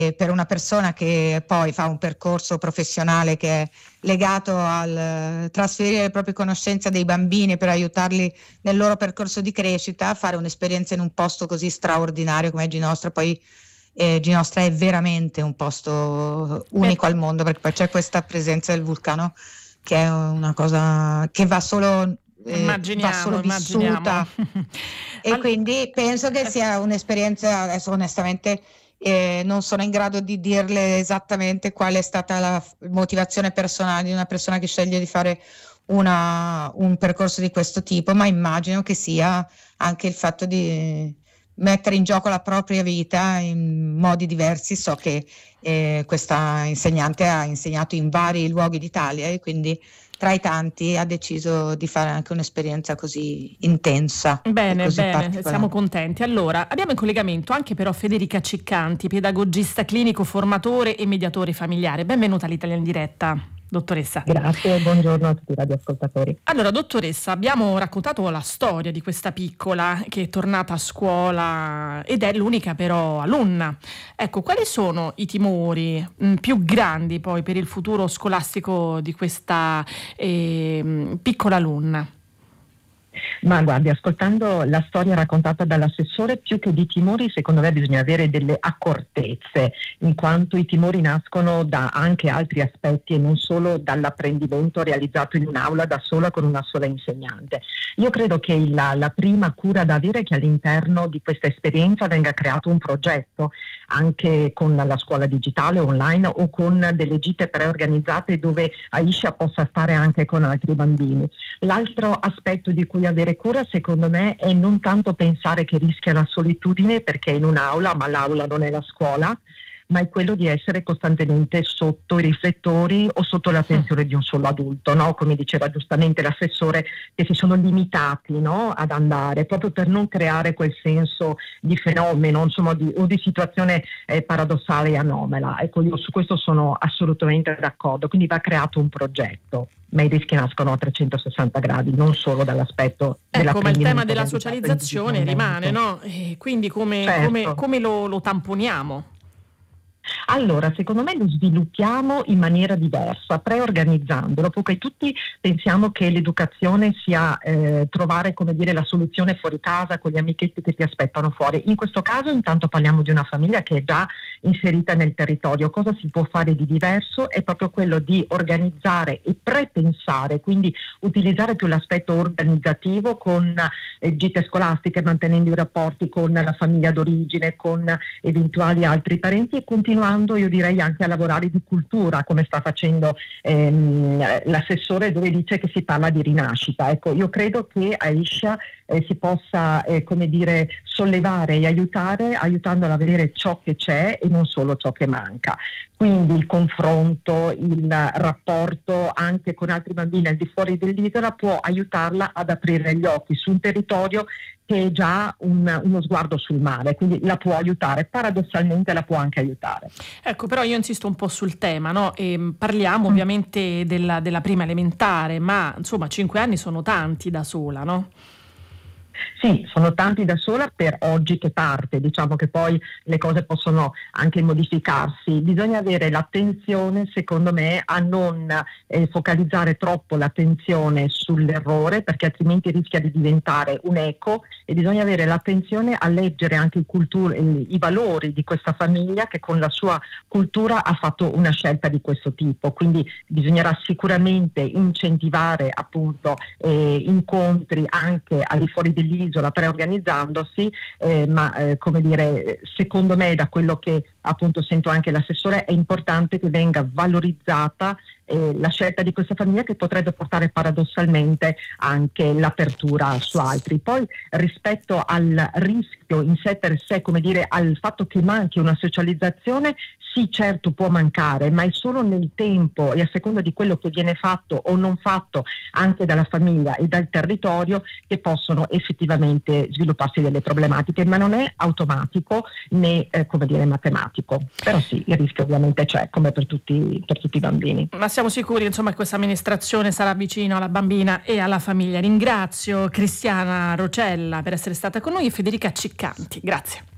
per una persona che poi fa un percorso professionale che è legato al trasferire le proprie conoscenze a dei bambini per aiutarli nel loro percorso di crescita, fare un'esperienza in un posto così straordinario come Ginostra. Poi Ginostra è veramente un posto unico al mondo, perché poi c'è questa presenza del vulcano che è una cosa che va solo vissuta e quindi penso che sia un'esperienza. Adesso onestamente non sono in grado di dirle esattamente qual è stata la motivazione personale di una persona che sceglie di fare un percorso di questo tipo, ma immagino che sia anche il fatto di mettere in gioco la propria vita in modi diversi. So che questa insegnante ha insegnato in vari luoghi d'Italia e quindi tra i tanti ha deciso di fare anche un'esperienza così intensa. Bene, così siamo contenti. Allora, abbiamo in collegamento anche però Federica Ciccanti, pedagogista clinico, formatore e mediatore familiare. Benvenuta all'Italia in diretta, dottoressa. Grazie, buongiorno a tutti i radioascoltatori. Allora, dottoressa, abbiamo raccontato la storia di questa piccola che è tornata a scuola ed è l'unica però alunna. Ecco, quali sono i timori più grandi poi per il futuro scolastico di questa piccola alunna? Ma guardi, ascoltando la storia raccontata dall'assessore, più che di timori, secondo me bisogna avere delle accortezze, in quanto i timori nascono da anche altri aspetti e non solo dall'apprendimento realizzato in un'aula da sola con una sola insegnante. Io credo che la prima cura da avere è che all'interno di questa esperienza venga creato un progetto, anche con la scuola digitale online o con delle gite preorganizzate dove Aisha possa stare anche con altri bambini. L'altro aspetto di cui avere cura, secondo me, è non tanto pensare che rischia la solitudine perché è in un'aula, ma l'aula non è la scuola, ma è quello di essere costantemente sotto i riflettori o sotto l'attenzione di un solo adulto, no? Come diceva giustamente l'assessore, che si sono limitati, no, ad andare, proprio per non creare quel senso di fenomeno, insomma, o di situazione paradossale e anomala. Ecco, io su questo sono assolutamente d'accordo, quindi va creato un progetto. Ma i rischi nascono a 360 gradi, non solo dall'aspetto ma il tema della socializzazione rimane, no? E quindi come lo tamponiamo? Allora, secondo me lo sviluppiamo in maniera diversa, preorganizzandolo, perché tutti pensiamo che l'educazione sia trovare, come dire, la soluzione fuori casa con gli amichetti che ti aspettano fuori. In questo caso intanto parliamo di una famiglia che è già inserita nel territorio. Cosa si può fare di diverso? È proprio quello di organizzare e prepensare, quindi utilizzare più l'aspetto organizzativo con gite scolastiche, mantenendo i rapporti con la famiglia d'origine, con eventuali altri parenti e continuando, io direi, anche a lavorare di cultura, come sta facendo l'assessore, dove dice che si parla di rinascita. Ecco, io credo che Aisha si possa, come dire, sollevare e aiutare, aiutandola a vedere ciò che c'è e non solo ciò che manca. Quindi il confronto, il rapporto anche con altri bambini al di fuori dell'isola può aiutarla ad aprire gli occhi su un territorio che è già uno sguardo sul mare, quindi la può aiutare, paradossalmente la può anche aiutare. Ecco, però io insisto un po' sul tema, no? Parliamo ovviamente della prima elementare, ma insomma 5 anni sono tanti da sola, no? Sì, sono tanti da sola per oggi che parte, diciamo che poi le cose possono anche modificarsi. Bisogna avere l'attenzione, secondo me, a non focalizzare troppo l'attenzione sull'errore, perché altrimenti rischia di diventare un eco, e bisogna avere l'attenzione a leggere anche i valori di questa famiglia che con la sua cultura ha fatto una scelta di questo tipo. Quindi bisognerà sicuramente incentivare appunto incontri anche al di fuori dell'isola, preorganizzandosi, ma come dire, secondo me, da quello che appunto sento anche l'assessore, è importante che venga valorizzata la scelta di questa famiglia, che potrebbe portare paradossalmente anche l'apertura su altri. Poi rispetto al rischio in sé per sé, come dire, al fatto che manchi una socializzazione, sì, certo può mancare, ma è solo nel tempo e a seconda di quello che viene fatto o non fatto anche dalla famiglia e dal territorio che possono effettivamente svilupparsi delle problematiche, ma non è automatico né come dire matematico. Però sì, il rischio ovviamente c'è, come per tutti i bambini. Ma siamo sicuri, insomma, che questa amministrazione sarà vicino alla bambina e alla famiglia. Ringrazio Cristiana Rocella per essere stata con noi e Federica Ciccanti. Grazie.